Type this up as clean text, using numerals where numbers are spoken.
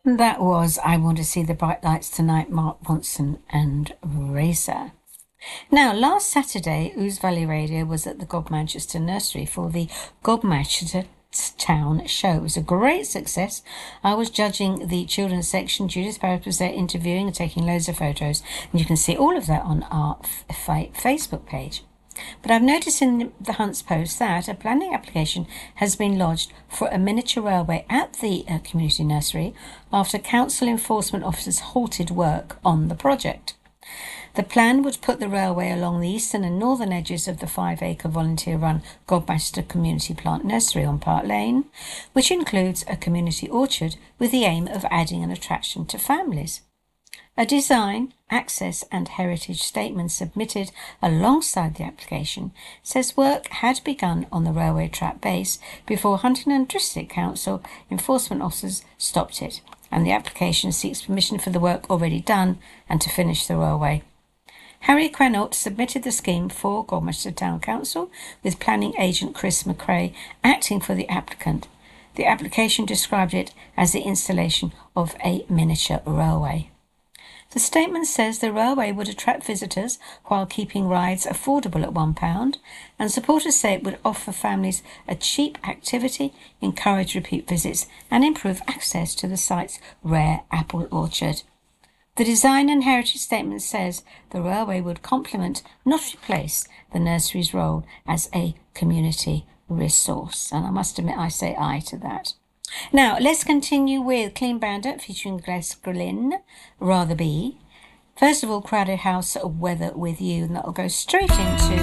That was I Want to See the Bright Lights Tonight, Mark Ronson and Razor. Now, last Saturday, Ouse Valley Radio was at the Godmanchester Nursery for the Godmanchester Town Show. It was a great success. I was judging the children's section. Judith Barrett was there interviewing and taking loads of photos. And you can see all of that on our Facebook page. But I've noticed in the Hunt's Post that a planning application has been lodged for a miniature railway at the community nursery after council enforcement officers halted work on the project. The plan would put the railway along the eastern and northern edges of the 5-acre volunteer-run Godmanchester Community Plant Nursery on Park Lane, which includes a community orchard with the aim of adding an attraction to families. A design, access and heritage statement submitted alongside the application says work had begun on the railway track base before Huntingdon District Council enforcement officers stopped it, and the application seeks permission for the work already done and to finish the railway. Harry Quinault submitted the scheme for Godmanchester Town Council, with planning agent Chris McRae acting for the applicant. The application described it as the installation of a miniature railway. The statement says the railway would attract visitors while keeping rides affordable at £1, and supporters say it would offer families a cheap activity, encourage repeat visits, and improve access to the site's rare apple orchard. The design and heritage statement says the railway would complement, not replace, the nursery's role as a community resource. And I must admit, I say aye to that. Now, let's continue with Clean Bandit featuring Gles Grillin, Rather Be. First of all, Crowded House, Weather With You, and that'll go straight into